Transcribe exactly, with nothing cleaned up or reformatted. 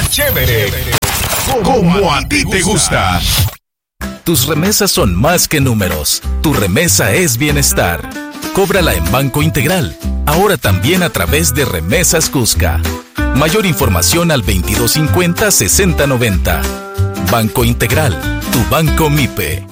chévere, como a ti te gusta. Tus remesas son más que números. Tu remesa es bienestar. Cóbrala en Banco Integral. Ahora también a través de Remesas Cusca. Mayor información al veintidós cincuenta, sesenta noventa. Banco Integral, tu banco MIPE.